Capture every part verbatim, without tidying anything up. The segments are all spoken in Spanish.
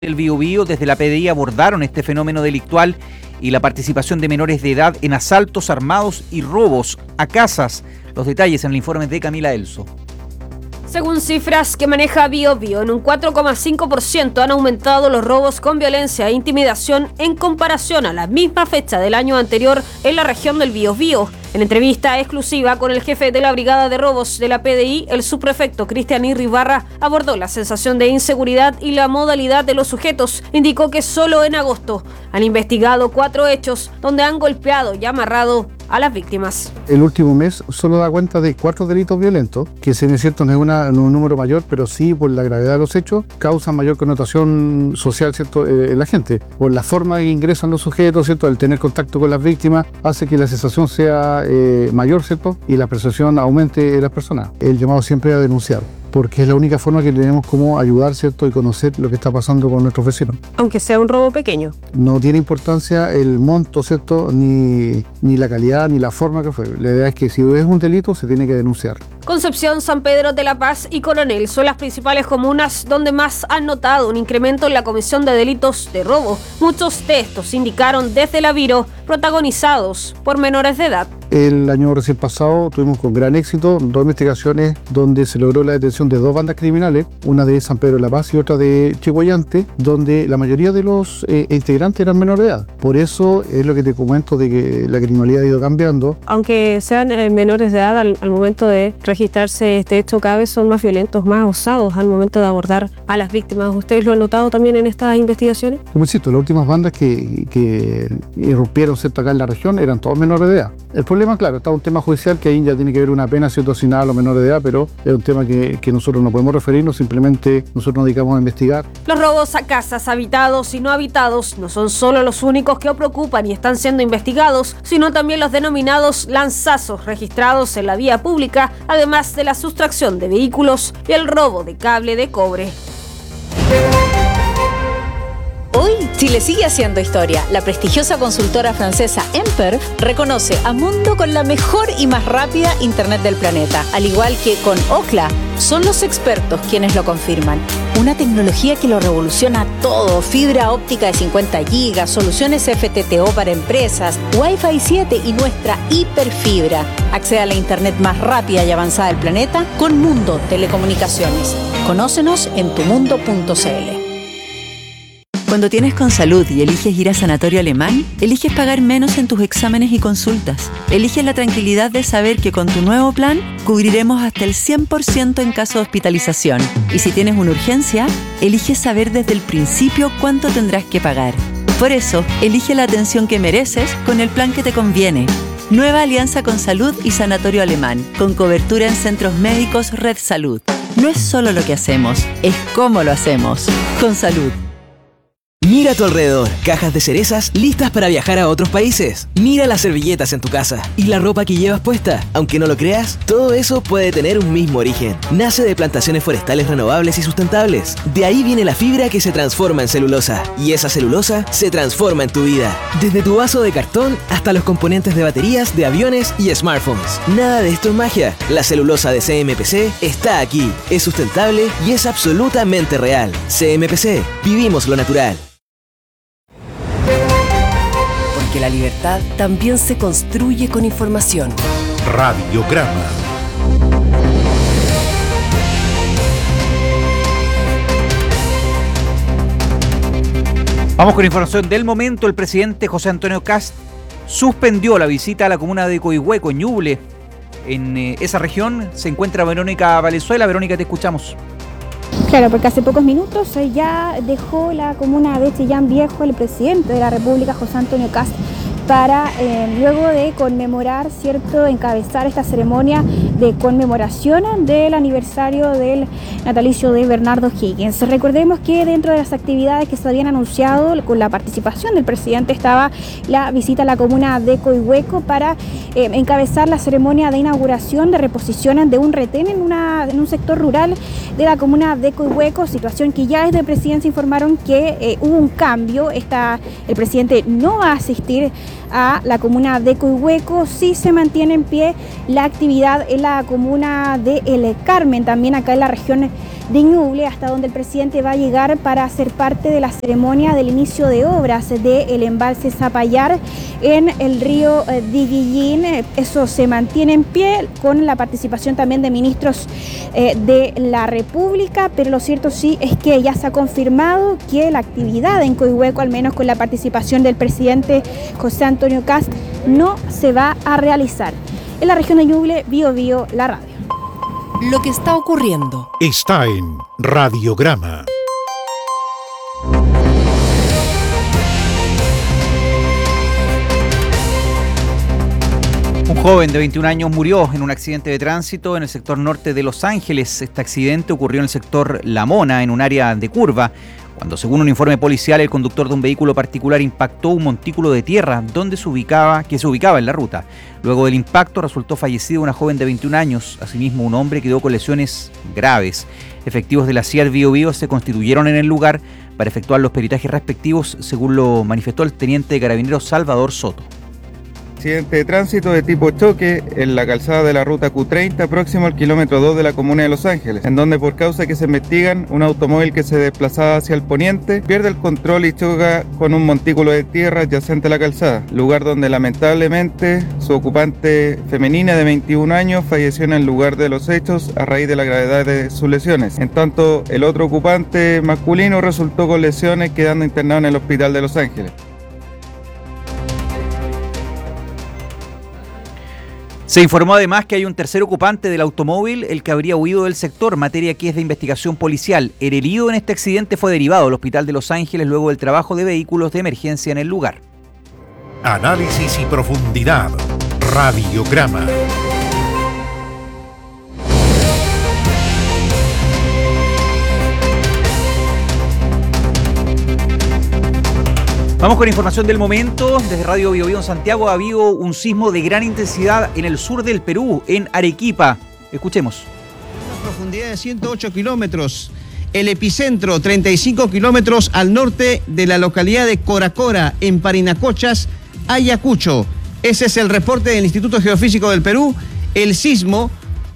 El Biobío, desde la P D I abordaron este fenómeno delictual y la participación de menores de edad en asaltos armados y robos a casas. Los detalles en el informe de Camila Elso. Según cifras que maneja Biobío, en un cuatro coma cinco por ciento han aumentado los robos con violencia e intimidación en comparación a la misma fecha del año anterior en la región del Biobío. En entrevista exclusiva con el jefe de la Brigada de Robos de la P D I, el subprefecto Cristian Irribarra abordó la sensación de inseguridad y la modalidad de los sujetos. Indicó que solo en agosto han investigado cuatro hechos donde han golpeado y amarrado a las víctimas. El último mes solo da cuenta de cuatro delitos violentos, que si es cierto no es una, no un número mayor, pero sí por la gravedad de los hechos causan mayor connotación social, ¿cierto?, eh, en la gente. Por la forma en que ingresan los sujetos, ¿cierto?, el tener contacto con las víctimas hace que la sensación sea eh, mayor, ¿cierto?, y la percepción aumente en las personas. El llamado siempre a denunciar, porque es la única forma que tenemos como ayudar, ¿cierto?, y conocer lo que está pasando con nuestros vecinos. Aunque sea un robo pequeño. No tiene importancia el monto, ¿cierto?, ni, ni la calidad, ni la forma que fue. La idea es que si es un delito, se tiene que denunciar. Concepción, San Pedro de la Paz y Coronel son las principales comunas donde más han notado un incremento en la comisión de delitos de robo. Muchos de estos indicaron desde la Viro protagonizados por menores de edad. El año recién pasado tuvimos con gran éxito dos investigaciones donde se logró la detención de dos bandas criminales, una de San Pedro de la Paz y otra de Chihuayante, donde la mayoría de los eh, integrantes eran menores de edad. Por eso es lo que te comento de que la criminalidad ha ido cambiando. Aunque sean eh, menores de edad, al, al momento de registrarse este hecho cada vez son más violentos, más osados al momento de abordar a las víctimas. ¿Ustedes lo han notado también en estas investigaciones? Como insisto, las últimas bandas que, que irrumpieron, ¿cierto?, acá en la región eran todos menores de edad. El problema, claro, está un tema judicial que ahí ya tiene que ver una pena, ¿cierto?, asignada a los menores de edad, pero es un tema que, que nosotros no podemos referirnos, simplemente nosotros nos dedicamos a investigar. Los robos a casas habitados y no habitados no son solo los únicos que preocupan y están siendo investigados, sino también los denominados lanzazos registrados en la vía pública, además de la sustracción de vehículos y el robo de cable de cobre. Hoy, Chile sigue haciendo historia. La prestigiosa consultora francesa Emperf reconoce a Mundo con la mejor y más rápida internet del planeta. Al igual que con Ookla, son los expertos quienes lo confirman. Una tecnología que lo revoluciona todo. Fibra óptica de cincuenta gigas, soluciones F T T O para empresas, Wi-Fi siete y nuestra hiperfibra. Accede a la internet más rápida y avanzada del planeta con Mundo Telecomunicaciones. Conócenos en tu mundo punto c l. Cuando tienes Consalud y eliges ir a Sanatorio Alemán, eliges pagar menos en tus exámenes y consultas. Eliges la tranquilidad de saber que con tu nuevo plan cubriremos hasta el cien por ciento en caso de hospitalización. Y si tienes una urgencia, eliges saber desde el principio cuánto tendrás que pagar. Por eso, elige la atención que mereces con el plan que te conviene. Nueva alianza Consalud y Sanatorio Alemán, con cobertura en centros médicos Red Salud. No es solo lo que hacemos, es cómo lo hacemos. Consalud. Mira a tu alrededor, cajas de cerezas listas para viajar a otros países. Mira las servilletas en tu casa y la ropa que llevas puesta. Aunque no lo creas, todo eso puede tener un mismo origen. Nace de plantaciones forestales renovables y sustentables. De ahí viene la fibra que se transforma en celulosa. Y esa celulosa se transforma en tu vida. Desde tu vaso de cartón hasta los componentes de baterías, de aviones y smartphones. Nada de esto es magia. La celulosa de C M P C está aquí. Es sustentable y es absolutamente real. C M P C. Vivimos lo natural. Que la libertad también se construye con información. Radiograma. Vamos con información del momento. El presidente José Antonio Kast suspendió la visita a la comuna de Coihueco, en Ñuble. En eh, esa región se encuentra Verónica Valenzuela. Verónica, te escuchamos. Claro, porque hace pocos minutos ya dejó la comuna de Chillán Viejo el presidente de la República, José Antonio Kast, para eh, luego de conmemorar, ¿cierto?, encabezar esta ceremonia de conmemoración del aniversario del natalicio de Bernardo Higgins. Recordemos que dentro de las actividades que se habían anunciado con la participación del presidente estaba la visita a la comuna de Coihueco para eh, encabezar la ceremonia de inauguración de reposición de un retén en, una, en un sector rural de la comuna de Coihueco, situación que ya desde presidencia informaron que eh, hubo un cambio. Esta, el presidente no va a asistir a la comuna de Coihueco. Sí se mantiene en pie la actividad en la comuna de El Carmen, también acá en la región de Ñuble, hasta donde el presidente va a llegar para ser parte de la ceremonia del inicio de obras del embalse Zapallar en el río Diguillín. Eso se mantiene en pie con la participación también de ministros eh, de la República, pero lo cierto sí es que ya se ha confirmado que la actividad en Coihueco, al menos con la participación del presidente José Antonio Kast, no se va a realizar. En la región de Ñuble, Bio Bio, la radio. Lo que está ocurriendo está en Radiograma. Un joven de veintiún años murió en un accidente de tránsito en el sector norte de Los Ángeles. Este accidente ocurrió en el sector La Mona, en un área de curva, cuando, según un informe policial, el conductor de un vehículo particular impactó un montículo de tierra donde se ubicaba, que se ubicaba en la ruta. Luego del impacto resultó fallecida una joven de veintiún años. Asimismo, un hombre quedó con lesiones graves. Efectivos de la C I A R Bio Bio se constituyeron en el lugar para efectuar los peritajes respectivos, según lo manifestó el teniente de carabineros Salvador Soto. Accidente de tránsito de tipo choque en la calzada de la ruta Q treinta, próximo al kilómetro dos de la comuna de Los Ángeles, en donde, por causa que se investigan, un automóvil que se desplazaba hacia el poniente pierde el control y choca con un montículo de tierra adyacente a la calzada, lugar donde lamentablemente su ocupante femenina de veintiún años falleció en el lugar de los hechos a raíz de la gravedad de sus lesiones. En tanto, el otro ocupante masculino resultó con lesiones, quedando internado en el hospital de Los Ángeles. Se informó además que hay un tercer ocupante del automóvil, el que habría huido del sector, materia que es de investigación policial. El herido en este accidente fue derivado al hospital de Los Ángeles luego del trabajo de vehículos de emergencia en el lugar. Análisis y profundidad. Radiograma. Vamos con información del momento. Desde Radio Bio Bio en Santiago ha habido un sismo de gran intensidad en el sur del Perú, en Arequipa. Escuchemos. Una profundidad de ciento ocho kilómetros. El epicentro, treinta y cinco kilómetros al norte de la localidad de Coracora, en Parinacochas, Ayacucho. Ese es el reporte del Instituto Geofísico del Perú. El sismo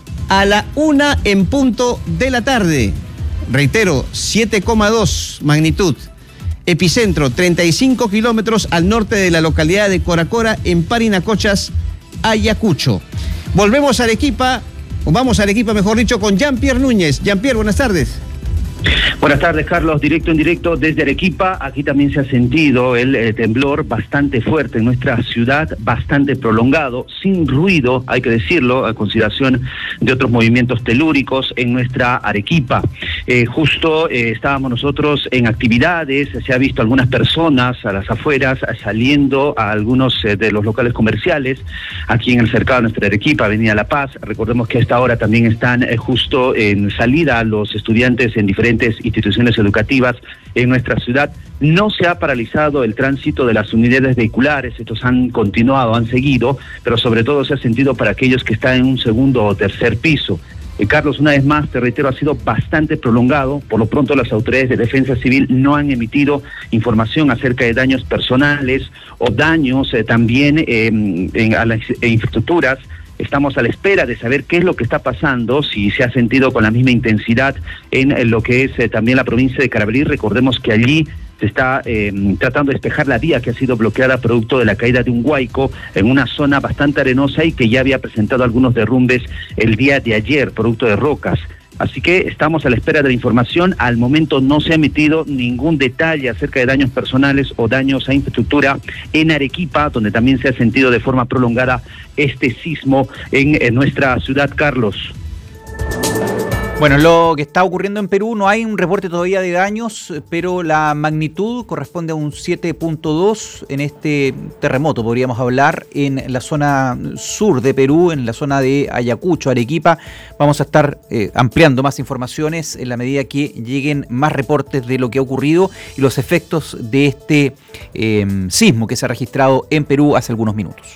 a la una en punto de la tarde. Reitero, siete coma dos magnitud. Epicentro, treinta y cinco kilómetros al norte de la localidad de Coracora, en Parinacochas, Ayacucho. Volvemos a Arequipa, o vamos a Arequipa, mejor dicho, con Jean-Pierre Núñez. Jean-Pierre, buenas tardes. Buenas tardes, Carlos. Directo en directo desde Arequipa. Aquí también se ha sentido el, el temblor bastante fuerte en nuestra ciudad, bastante prolongado, sin ruido, hay que decirlo, a consideración de otros movimientos telúricos en nuestra Arequipa. Eh, justo eh, estábamos nosotros en actividades, se ha visto algunas personas a las afueras saliendo a algunos eh, de los locales comerciales aquí en el cercado de nuestra Arequipa, Avenida La Paz. Recordemos que a esta hora también están eh, justo en salida los estudiantes en diferentes instituciones educativas en nuestra ciudad. No se ha paralizado el tránsito de las unidades vehiculares, estos han continuado, han seguido, pero sobre todo se ha sentido para aquellos que están en un segundo o tercer piso. Eh, Carlos, una vez más, te reitero, ha sido bastante prolongado. Por lo pronto, las autoridades de defensa civil no han emitido información acerca de daños personales o daños eh, también eh, en, a las eh, infraestructuras. Estamos a la espera de saber qué es lo que está pasando, si se ha sentido con la misma intensidad en, en lo que es eh, también la provincia de Carabalí. Recordemos que allí se está eh, tratando de despejar la vía que ha sido bloqueada producto de la caída de un huaico en una zona bastante arenosa y que ya había presentado algunos derrumbes el día de ayer, producto de rocas. Así que estamos a la espera de la información. Al momento no se ha emitido ningún detalle acerca de daños personales o daños a infraestructura en Arequipa, donde también se ha sentido de forma prolongada este sismo en, en nuestra ciudad, Carlos. Bueno, lo que está ocurriendo en Perú, no hay un reporte todavía de daños, pero la magnitud corresponde a un siete punto dos en este terremoto, podríamos hablar, en la zona sur de Perú, en la zona de Ayacucho, Arequipa. Vamos a estar eh, ampliando más informaciones en la medida que lleguen más reportes de lo que ha ocurrido y los efectos de este eh, sismo que se ha registrado en Perú hace algunos minutos.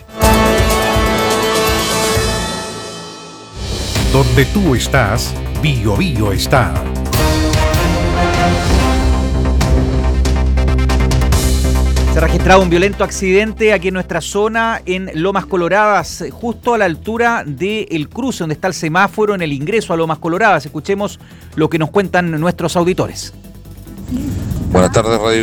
Donde tú estás, Bio Bio está. Se registra Registrado un violento accidente aquí en nuestra zona, en Lomas Coloradas, justo a la altura del cruce donde está el semáforo en el ingreso a Lomas Coloradas. Escuchemos lo que nos cuentan nuestros auditores. Buenas tardes, Radio